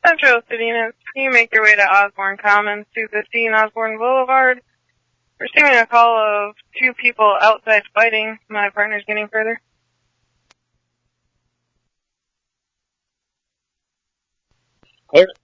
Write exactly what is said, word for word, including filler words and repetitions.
Central City units, can you make your way to Osborne Commons, two fifteen Osborne Boulevard? Receiving a call of two people outside fighting. My partner's getting further. Clear.